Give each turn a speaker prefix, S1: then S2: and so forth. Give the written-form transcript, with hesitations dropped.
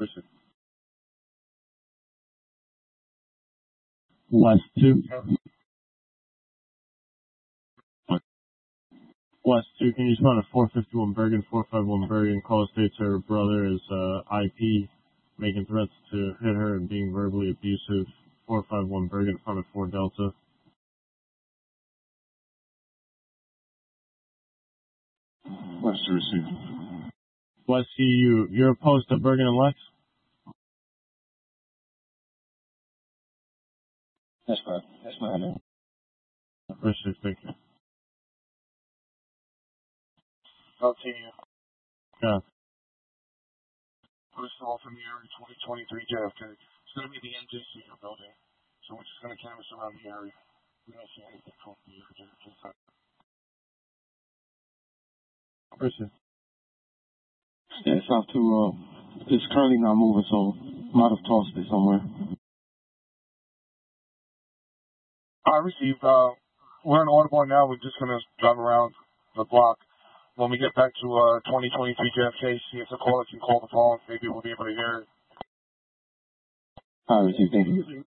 S1: Listen. West 2. West 2, can you spot a 451 Bergen, 451 Bergen, call states her brother is IP, making threats to hit her and being verbally abusive. 451 Bergen, front of 4 Delta.
S2: West to receive.
S1: West CU, you're opposed to Bergen and Lex?
S2: That's correct. That's my name.
S1: Appreciate it, thank you.
S3: LTU.
S1: Yeah.
S3: First of all, from the area 2023 JFK. It's going to be the NJC building. So we're just going to canvass around the area. We don't see anything from the JFK.
S1: Appreciate it.
S2: Yeah, it's off to, it's currently not moving, so might have tossed it somewhere.
S3: I received, we're in Audubon now. We're just going to drive around the block. When we get back to 2023 JFK, see if the caller can call the phone. Maybe we'll be able to hear it.
S2: I received. Thank you.